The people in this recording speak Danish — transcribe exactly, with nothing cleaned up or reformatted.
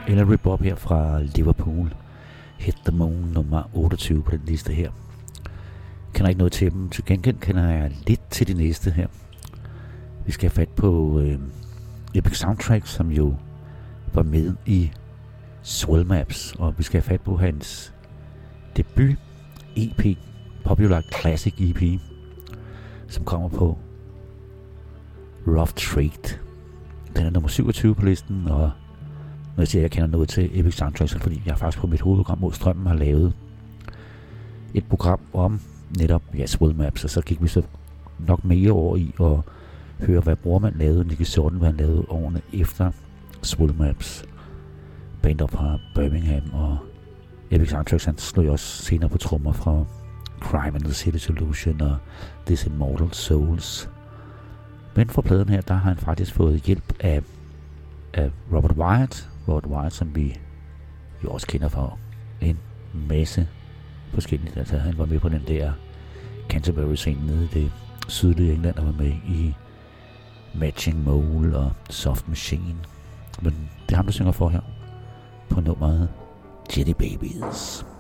Ellery Bob her fra Liverpool. Hit the Moon, nummer otteogtyve på den liste her. Kender ikke noget til dem. Til gengæld kender jeg lidt til de næste her. Vi skal have fat på øh, Epic Soundtrack, som jo var med i Swell Maps. Og vi skal have fat på hans debut E P, Popular Classic E P, som kommer på Rough Trade. Den er nummer syvogtyve på listen, og når jeg siger, at jeg kender noget til Epic Soundtrack, så fordi jeg faktisk på mit hovedprogram mod strømmen har lavet et program om netop ja, Swell Maps, og så gik vi så nok mere over i at høre, hvad Brormand lavede, Nicky Sorten, hvad han lavede årene efter Swell Maps. Band op fra Birmingham, og Epic Soundtrack, han slog jo også senere på trommer fra Crime and the City Solution og This Immortal Souls. Men for pladen her, der har han faktisk fået hjælp af, af Robert Wyatt. Robert Wyatt, som vi jo også kender fra en masse forskellige. Altså, han var med på den der Canterbury-scene nede i det sydlige England, og var med i Matching Mole og Soft Machine. Men det er ham, der synger for her på nummeret Jetty Babies.